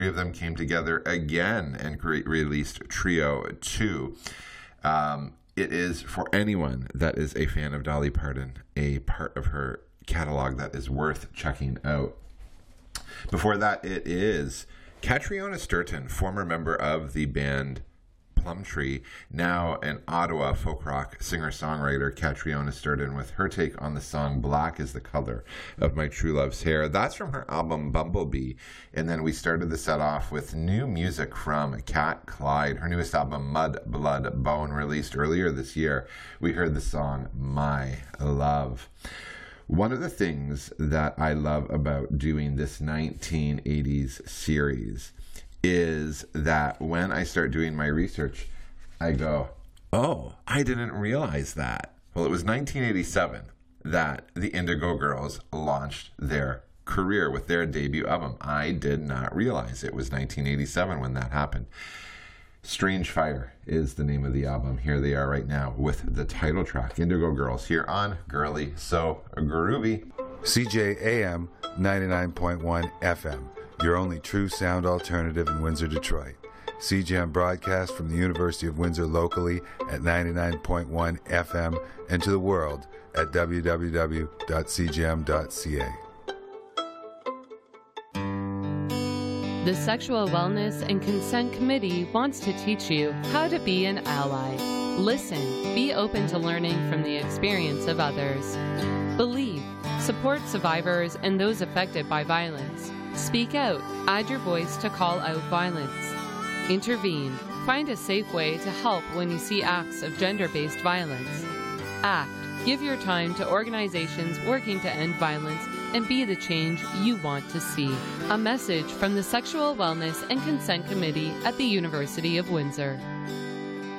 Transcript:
three of them came together again and released Trio 2. It is, for anyone that is a fan of Dolly Parton, a part of her catalog that is worth checking out. Before that, it is Catriona Sturton, former member of the band Plumtree, now an Ottawa folk rock singer-songwriter, Catriona Sturton, with her take on the song Black is the Color of My True Love's Hair. That's from her album Bumblebee. And then we started the set off with new music from Cat Clyde, her newest album Mud, Blood, Bone, released earlier this year. We heard the song My Love. One of the things that I love about doing this 1980s series is that when I start doing my research, I go, oh, I didn't realize that. Well, it was 1987 that the Indigo Girls launched their career with their debut album. I did not realize it was 1987 when that happened. Strange Fire is the name of the album. Here they are right now with the title track, Indigo Girls, here on Girly So Groovy. CJAM 99.1 FM. Your only true sound alternative in Windsor, Detroit. CJAM broadcast from the University of Windsor locally at 99.1 FM and to the world at www.cjam.ca. The Sexual Wellness and Consent Committee wants to teach you how to be an ally. Listen, be open to learning from the experience of others. Believe, support survivors and those affected by violence. Speak out. Add your voice to call out violence. Intervene. Find a safe way to help when you see acts of gender-based violence. Act. Give your time to organizations working to end violence and be the change you want to see. A message from the Sexual Wellness and Consent Committee at the University of Windsor.